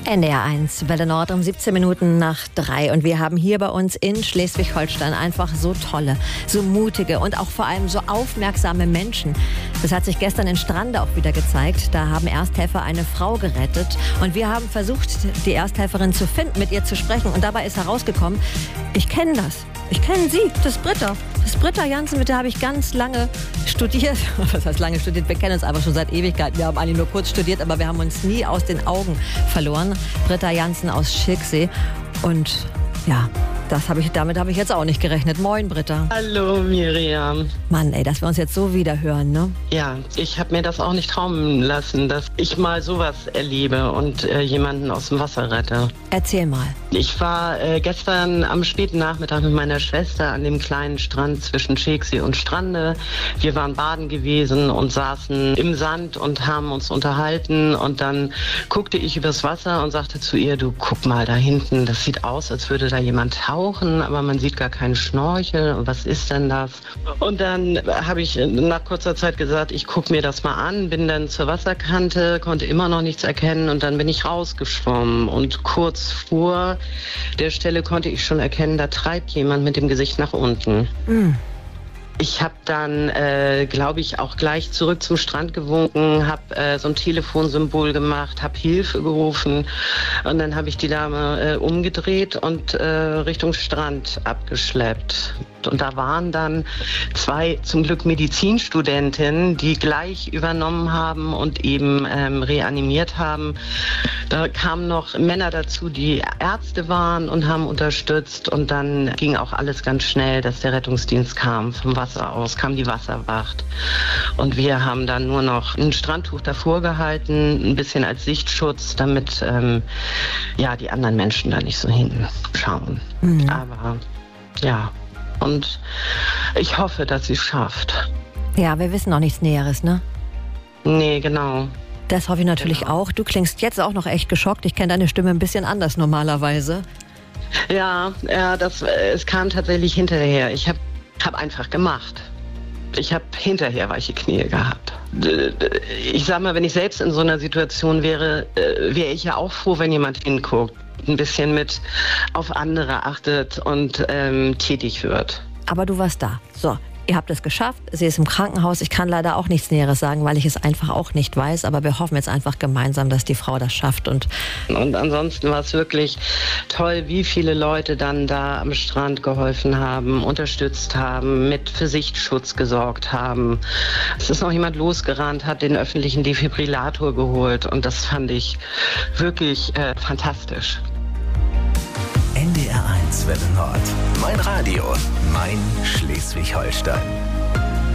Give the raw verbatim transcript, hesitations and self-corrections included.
N D R eins, Welle Nord um siebzehn Minuten nach drei. Und wir haben hier bei uns in Schleswig-Holstein einfach so tolle, so mutige und auch vor allem so aufmerksame Menschen. Das hat sich gestern in Strande auch wieder gezeigt. Da haben Ersthelfer eine Frau gerettet. Und wir haben versucht, die Ersthelferin zu finden, mit ihr zu sprechen. Und dabei ist herausgekommen, ich kenne das. Ich kenne sie, das ist Britta. Das ist Britta Jansen, mit der habe ich ganz lange studiert. Was heißt lange studiert? Wir kennen uns aber schon seit Ewigkeiten. Wir haben eigentlich nur kurz studiert, aber wir haben uns nie aus den Augen verloren. Britta Jansen aus Schilksee. Und ja, das hab ich, damit habe ich jetzt auch nicht gerechnet. Moin, Britta. Hallo, Miriam. Mann, ey, dass wir uns jetzt so wieder hören, ne? Ja, ich habe mir das auch nicht träumen lassen, dass ich mal sowas erlebe und äh, jemanden aus dem Wasser rette. Erzähl mal. Ich war äh, gestern am späten Nachmittag mit meiner Schwester an dem kleinen Strand zwischen Schilksee und Strande. Wir waren baden gewesen und saßen im Sand und haben uns unterhalten. Und dann guckte ich übers Wasser und sagte zu ihr, du guck mal da hinten, das sieht aus, als würde da jemand tauchen, aber man sieht gar keinen Schnorchel. Und was ist denn das? Und dann habe ich nach kurzer Zeit gesagt, ich gucke mir das mal an, bin dann zur Wasserkante, konnte immer noch nichts erkennen und dann bin ich rausgeschwommen. Und kurz vor der Stelle konnte ich schon erkennen, da treibt jemand mit dem Gesicht nach unten. Mm. Ich habe dann, äh, glaube ich, auch gleich zurück zum Strand gewunken, habe äh, so ein Telefonsymbol gemacht, habe Hilfe gerufen und dann habe ich die Dame äh, umgedreht und äh, Richtung Strand abgeschleppt. Und da waren dann zwei, zum Glück Medizinstudentinnen, die gleich übernommen haben und eben ähm, reanimiert haben. Da kamen noch Männer dazu, die Ärzte waren und haben unterstützt. Und dann ging auch alles ganz schnell, dass der Rettungsdienst kam. Vom Wasser aus kam die Wasserwacht. Und wir haben dann nur noch ein Strandtuch davor gehalten, ein bisschen als Sichtschutz, damit ähm, ja, die anderen Menschen da nicht so hinschauen. Mhm. Aber ja... Und ich hoffe, dass sie es schafft. Ja, wir wissen noch nichts Näheres, ne? Nee, genau. Das hoffe ich natürlich genau. auch. Du klingst jetzt auch noch echt geschockt. Ich kenne deine Stimme ein bisschen anders normalerweise. Ja, ja, das, es kam tatsächlich hinterher. Ich habe hab einfach gemacht. Ich habe hinterher weiche Knie gehabt. Ich sag mal, wenn ich selbst in so einer Situation wäre, wäre ich ja auch froh, wenn jemand hinguckt. Ein bisschen mit auf andere achtet und ähm, tätig wird. Aber du warst da. So, ihr habt es geschafft. Sie ist im Krankenhaus. Ich kann leider auch nichts Näheres sagen, weil ich es einfach auch nicht weiß. Aber wir hoffen jetzt einfach gemeinsam, dass die Frau das schafft. Und, und ansonsten war es wirklich toll, wie viele Leute dann da am Strand geholfen haben, unterstützt haben, mit für Sichtschutz gesorgt haben. Es ist noch jemand losgerannt, hat den öffentlichen Defibrillator geholt. Und das fand ich wirklich äh, fantastisch. N D R eins Welle Nord. Mein Radio, mein Schleswig-Holstein.